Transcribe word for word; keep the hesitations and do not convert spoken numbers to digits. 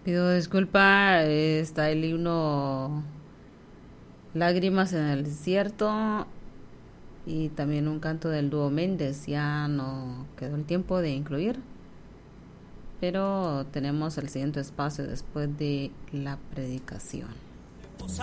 Pido disculpa, eh, está el himno Lágrimas en el desierto y también un canto del dúo Méndez. Ya no quedó el tiempo de incluir, pero tenemos el siguiente espacio después de la predicación.